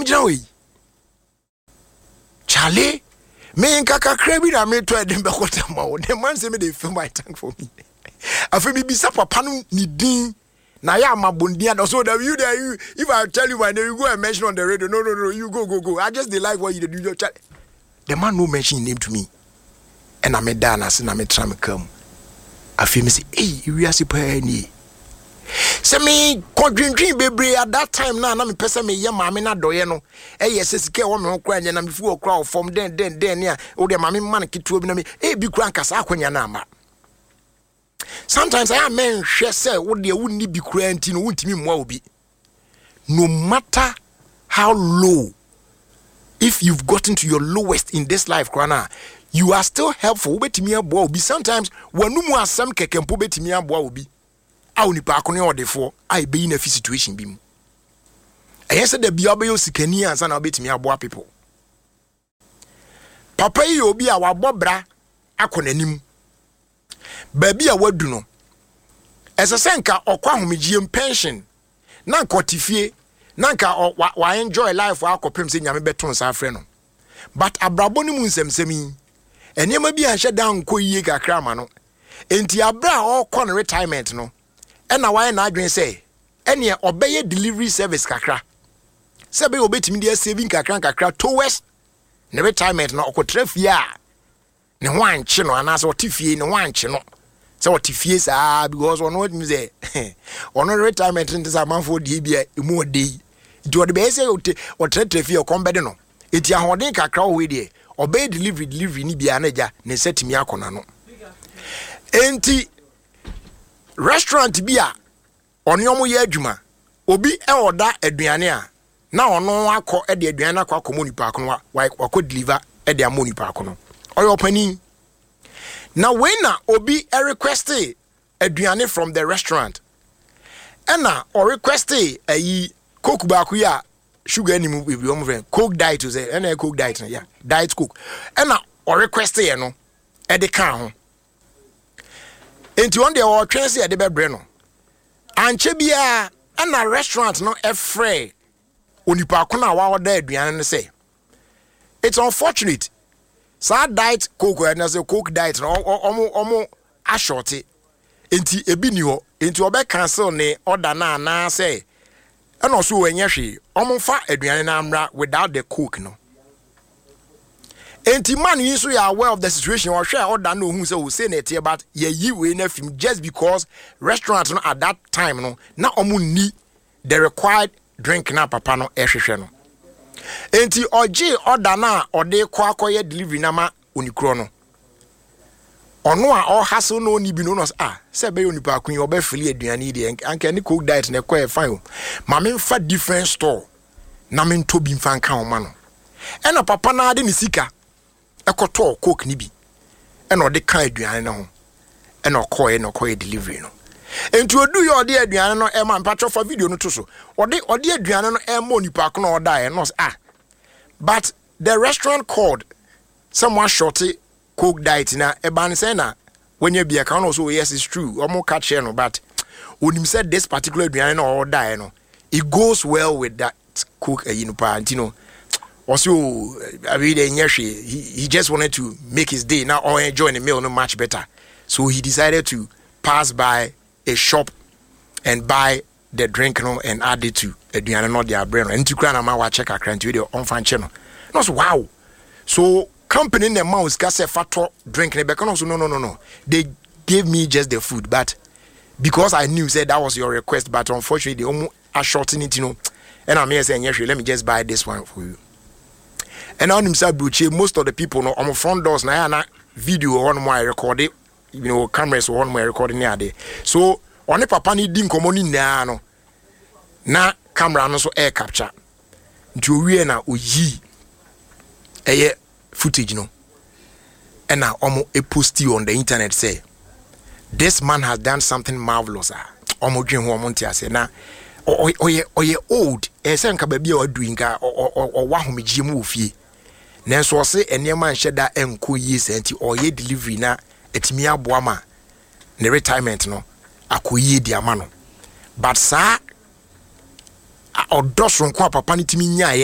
Joey Charlie, me and Kaka Crabby, I made to Edinburgh. The man said they fill my tank for me. I feel me be sapa panu ni din. Na ya mabundia so that you there you if I tell you my name you go and mention on the radio. No, you go. I just they like what you do. Your child. The man no mention name to me. And I made down as I made try me come. I feel me say, hey, you are super any. Say me dream baby at that time now me person me ya mama na doye no. Eh yes sike wo me kra nya na me fu okra from then ya o de mama man kitu bi na me eh bi kra nkasa akwanya na ama. Sometimes I men share say wo de wunni bi kra anti no wuntimi mwa obi. No matter how low, if you've gotten to your lowest in this life krana, you are still helpful betimi abo obi. Sometimes wanu mu asam kekempo betimi abo obi. A onipa akone odefo a be in a situation bi mu. Aye say the bia obeyo sikani ansa na obetimi abo people. Papa yi obi a wabobra akonanim. Baby a wadu no. Esesenka okwa homegiem pension. Na nkotifie, na nka wa enjoy life wa akopem se nyame beton sa afre no. But abrabo ni mu nsemsemi. Enema bi anhye dan nko yie kakra ma no. Enti abra okwa no retirement no. Ena why na adwen say ene obeye delivery service kakra sebe obetimi dia saving kakra towards ne retirement no okotra fie a ne ho anche no anase otifie ne ho anche no se otifie saa because ono what me say ono retirement ntisa manfo die bia emu odei nti ode be say otra fie okombede no eti ahoden kakra o we die obeye delivery ni bia na ja ne setimi akona no enti restaurant bia onyomo ye adwuma obi e oda aduane a na ono akọ e de aduane akọ akomo nipa akono wa deliver e de amoni nipa akono oyo pani na when na obi e request aduane from the restaurant na or request ayi coke ba ku ya sugar ni mu bebi o mo friend coke diet to say na coke diet ya diet coke na or request ye no e de kan ho. Enti one day or twenty at the bebre no. Anche bia na restaurant no efre onipa ko na wa order aduane say. It's unfortunate. Sa diet coke na say coke diet no omo ashorty. Enti ebi ni ho. Enti obe cancel ne order na say. And also when hwe omo fa aduane na amra without the coke no. Enti man you so you are aware of the situation or share order no who say na tie but ye we na film just because restaurant no at that time no na omu ni the required drink na papa no ehwehwe no. Enti oje order na ode kwa akoye delivery na ma onikro no. Ono a o hassle no ni bi no se be onipa akun obe fili aduane di anka ni cook diet na kwa fine. Ma me fa different store na me nto bi mfa nka o ma no. E na papa na ade ni sika ekoto coke ni bi e na ode kan aduane no ho e na okoye delivery no enti odu ye ode aduane no e ma mpatcho for video no to so ode aduane no e mo nipa ko na oda no but the restaurant called someone shorty coke diet na e ban say na when you be account also yes it's true omo catch no but when him said this particular aduane no oda no it goes well with that coke you also, I mean, he just wanted to make his day now or enjoy the meal no much better. So he decided to pass by a shop and buy the drink and add it to aduane no their brain. And to cry na wa check account to the on fan channel. No, so wow. So company in the mouse got a fato drink no. They gave me just the food, but because I knew said that was your request, but unfortunately they almost are shorting it, And I'm here saying, yes, let me just buy this one for you. And on himself, most of the people no on front doors na video on my recording, cameras on my recording there. So on the papa ni din komo ni na camera no so air capture. Nti we na oyi footage no. And now e post on the internet say this man has done something marvelous. Omo dwen ho omo ntia say na oye old say nka ba bia o doing ka o wa homegye mu ofie. Nenso se enema nheda enko yi senti oye delivery na etimi aboa ma ne retirement no akoyi di ama no but sa odoso nko papa ne timi nya